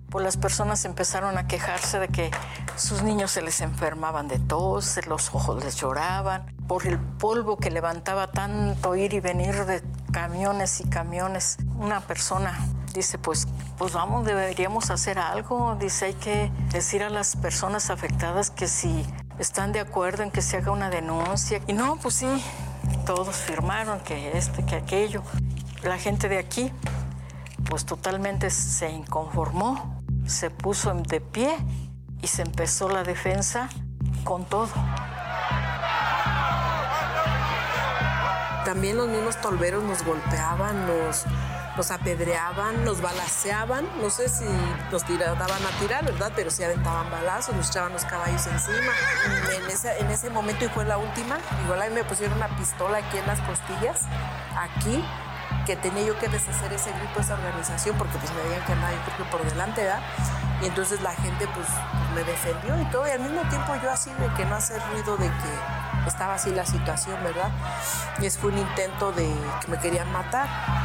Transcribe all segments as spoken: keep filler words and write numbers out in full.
pues las personas empezaron a quejarse de que sus niños se les enfermaban de tos, los ojos les lloraban, por el polvo que levantaba tanto ir y venir de camiones y camiones. Una persona dice, pues, pues vamos, deberíamos hacer algo. Dice, hay que decir a las personas afectadas que si están de acuerdo en que se haga una denuncia. Y no, pues sí, todos firmaron que esto, que aquello. La gente de aquí, pues totalmente se inconformó, se puso de pie y se empezó la defensa con todo. También los mismos tolveros nos golpeaban, nos, nos apedreaban, nos balaceaban. No sé si nos tira, daban a tirar, ¿verdad? Pero sí aventaban balazos, nos echaban los caballos encima. En ese, en ese momento, y fue la última, igual ahí me pusieron una pistola aquí en las costillas, aquí, que tenía yo que deshacer ese grupo, esa organización, porque pues me veían que andaba yo creo que por delante, ¿verdad? Y entonces la gente pues me defendió y todo, y al mismo tiempo yo así de que no hacer ruido de que estaba así la situación, ¿verdad? Y ese fue un intento de que me querían matar.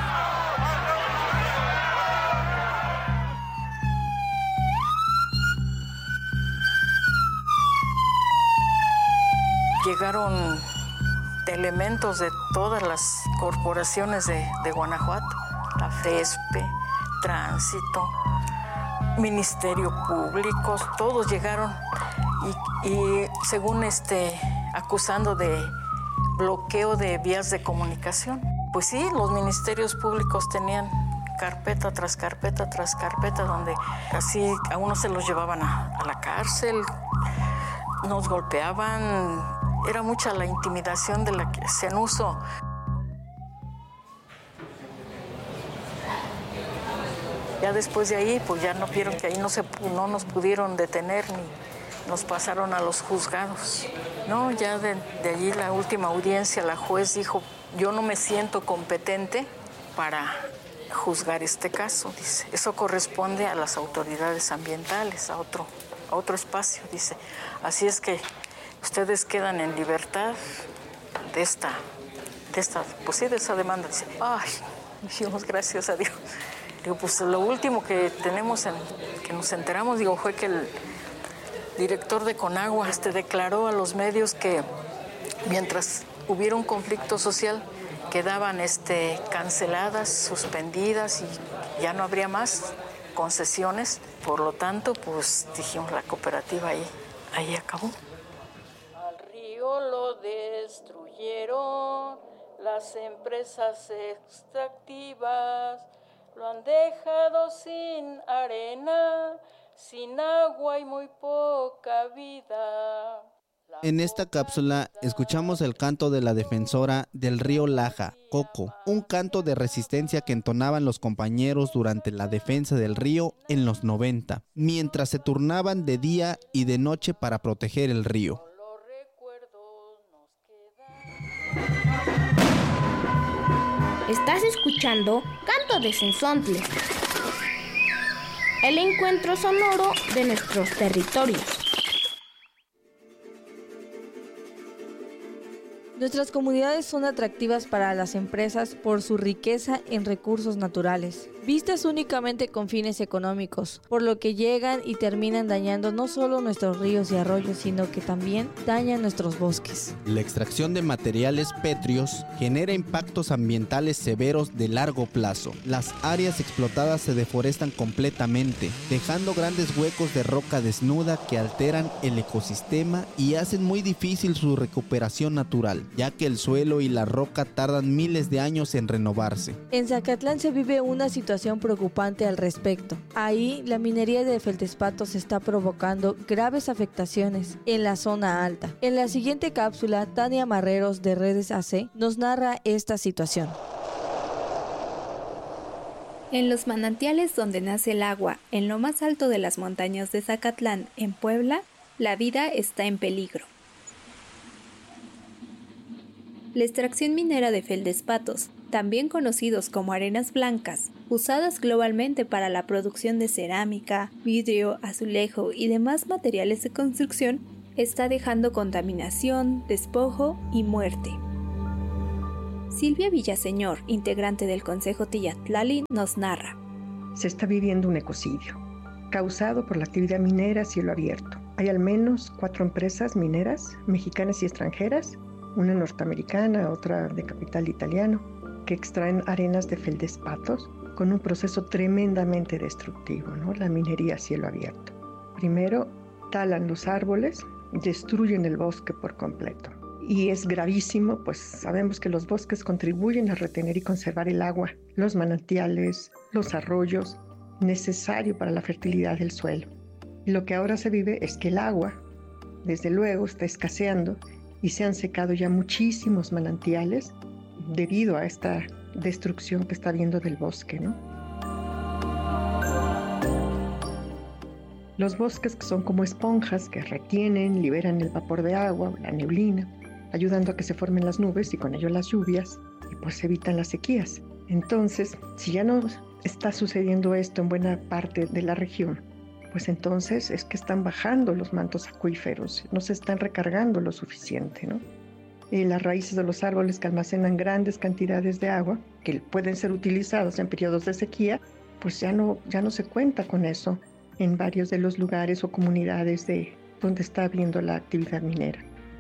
Llegaron elementos de todas las corporaciones de, de Guanajuato, la FESPE, Tránsito, Ministerio Público, todos llegaron y, y según este, acusando de bloqueo de vías de comunicación. Pues sí, los ministerios públicos tenían carpeta tras carpeta tras carpeta, donde así a unos se los llevaban a, a la cárcel, nos golpeaban. Era mucha la intimidación de la que hacían uso. Ya después de ahí, pues ya no vieron que ahí no, se, no nos pudieron detener ni nos pasaron a los juzgados. No, ya de, de allí la última audiencia, la juez dijo, yo no me siento competente para juzgar este caso, dice. Eso corresponde a las autoridades ambientales, a otro, a otro espacio, dice. Así es que ustedes quedan en libertad de esta, de esta, pues sí, de esa demanda. Dice, ay, dijimos gracias a Dios. Digo, pues lo último que tenemos, en, que nos enteramos, digo, fue que el director de Conagua este, declaró a los medios que mientras hubiera un conflicto social, quedaban este, canceladas, suspendidas y ya no habría más concesiones. Por lo tanto, pues dijimos, la cooperativa ahí, ahí acabó. Lo destruyeron las empresas extractivas, lo han dejado sin arena, sin agua y muy poca vida. En esta cápsula escuchamos el canto de la defensora del río Laja, Coco, un canto de resistencia que entonaban los compañeros durante la defensa del río en los noventa, mientras se turnaban de día y de noche para proteger el río. Estás escuchando Canto de Cenzontle, el encuentro sonoro de nuestros territorios. Nuestras comunidades son atractivas para las empresas por su riqueza en recursos naturales, vistas únicamente con fines económicos, por lo que llegan y terminan dañando no solo nuestros ríos y arroyos, sino que también dañan nuestros bosques. La extracción de materiales pétreos genera impactos ambientales severos de largo plazo. Las áreas explotadas se deforestan completamente, dejando grandes huecos de roca desnuda que alteran el ecosistema y hacen muy difícil su recuperación natural, ya que el suelo y la roca tardan miles de años en renovarse. En Zacatlán se vive una situación preocupante al respecto. Ahí, la minería de feldespatos está provocando graves afectaciones en la zona alta. En la siguiente cápsula, Tania Marreros de Redes A C nos narra esta situación. En los manantiales donde nace el agua, en lo más alto de las montañas de Zacatlán, en Puebla, la vida está en peligro. La extracción minera de feldespatos, también conocidos como arenas blancas, usadas globalmente para la producción de cerámica, vidrio, azulejo y demás materiales de construcción, está dejando contaminación, despojo y muerte. Silvia Villaseñor, integrante del Consejo Tillatlali, nos narra. Se está viviendo un ecocidio. causado por la actividad minera a cielo abierto. Hay al menos cuatro empresas mineras, mexicanas y extranjeras, una norteamericana, otra de capital italiano, que extraen arenas de feldespatos con un proceso tremendamente destructivo, ¿no? La minería a cielo abierto. Primero, talan los árboles, destruyen el bosque por completo. Y es gravísimo, pues sabemos que los bosques contribuyen a retener y conservar el agua, los manantiales, los arroyos, necesario para la fertilidad del suelo. Y lo que ahora se vive es que el agua, desde luego, está escaseando y se han secado ya muchísimos manantiales debido a esta destrucción que está habiendo del bosque, ¿no? Los bosques son como esponjas que retienen, liberan el vapor de agua, la neblina, ayudando a que se formen las nubes y con ello las lluvias, y pues evitan las sequías. Entonces, si ya no está sucediendo esto en buena parte de la región, pues entonces es que están bajando los mantos acuíferos, no se están recargando lo suficiente, ¿no? Y las raíces de los árboles que almacenan grandes cantidades de agua, que pueden ser utilizadas en periodos de sequía, pues ya no, ya no se cuenta con eso en varios de los lugares o comunidades de donde está habiendo la actividad minera.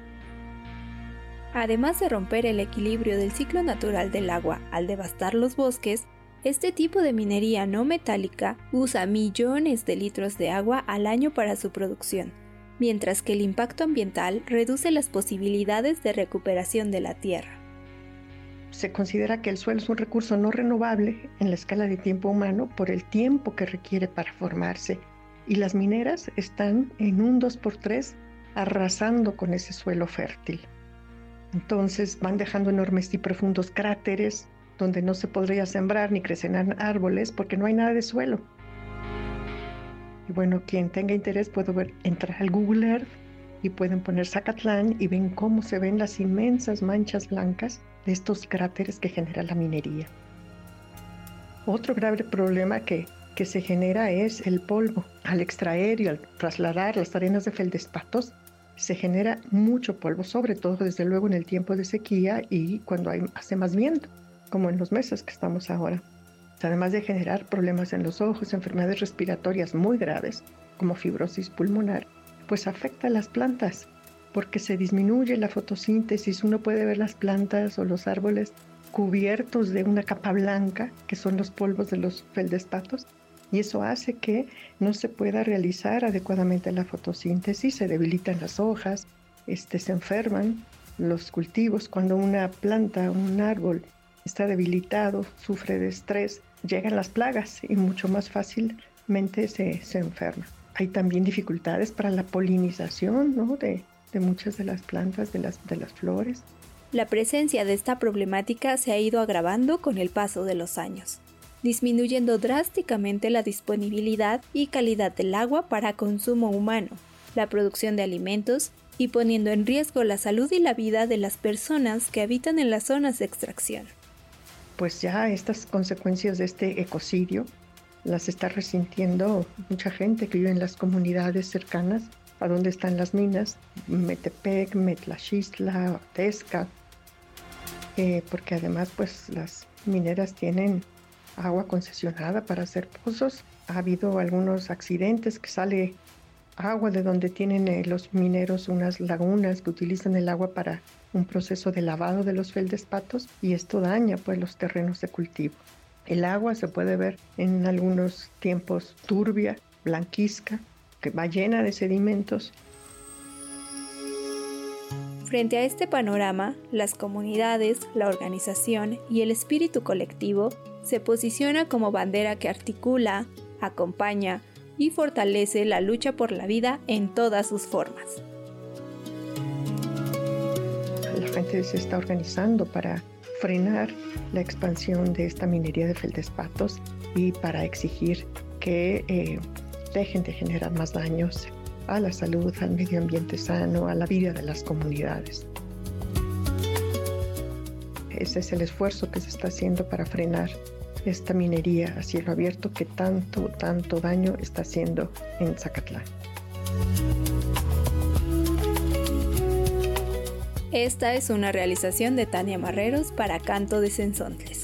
Además de romper el equilibrio del ciclo natural del agua al devastar los bosques, este tipo de minería no metálica usa millones de litros de agua al año para su producción, mientras que el impacto ambiental reduce las posibilidades de recuperación de la tierra. Se considera que el suelo es un recurso no renovable en la escala de tiempo humano por el tiempo que requiere para formarse, y las mineras están en un dos por tres arrasando con ese suelo fértil. Entonces van dejando enormes y profundos cráteres donde no se podría sembrar ni crecerán árboles porque no hay nada de suelo. Y bueno, quien tenga interés puede ver, entrar al Google Earth y pueden poner Zacatlán y ven cómo se ven las inmensas manchas blancas de estos cráteres que genera la minería. Otro grave problema que, que se genera es el polvo. Al extraer y al trasladar las arenas de feldespatos, se genera mucho polvo, sobre todo desde luego en el tiempo de sequía y cuando hay, hace más viento, como en los meses que estamos ahora. Además de generar problemas en los ojos, enfermedades respiratorias muy graves, como fibrosis pulmonar, pues afecta a las plantas, porque se disminuye la fotosíntesis. Uno puede ver las plantas o los árboles cubiertos de una capa blanca, que son los polvos de los feldespatos, y eso hace que no se pueda realizar adecuadamente la fotosíntesis, se debilitan las hojas, este, se enferman los cultivos. Cuando una planta, un árbol está debilitado, sufre de estrés, llegan las plagas y mucho más fácilmente se, se enferma. Hay también dificultades para la polinización, ¿no? de, de muchas de las plantas, de las, de las flores. La presencia de esta problemática se ha ido agravando con el paso de los años, disminuyendo drásticamente la disponibilidad y calidad del agua para consumo humano, la producción de alimentos y poniendo en riesgo la salud y la vida de las personas que habitan en las zonas de extracción. Pues ya estas consecuencias de este ecocidio las está resintiendo mucha gente que vive en las comunidades cercanas a donde están las minas, Metepec, Metlaxistla, Tesca, eh, porque además pues las mineras tienen agua concesionada para hacer pozos. Ha habido algunos accidentes que sale agua de donde tienen eh, los mineros unas lagunas que utilizan el agua para un proceso de lavado de los feldespatos y esto daña pues los terrenos de cultivo. El agua se puede ver en algunos tiempos turbia, blanquizca, que va llena de sedimentos. Frente a este panorama, las comunidades, la organización y el espíritu colectivo se posiciona como bandera que articula, acompaña y fortalece la lucha por la vida en todas sus formas. La gente se está organizando para frenar la expansión de esta minería de feldespatos y para exigir que eh, dejen de generar más daños a la salud, al medio ambiente sano, a la vida de las comunidades. Ese es el esfuerzo que se está haciendo para frenar esta minería a cielo abierto que tanto, tanto daño está haciendo en Zacatlán. Esta es una realización de Tania Marreros para Canto de Sensontles.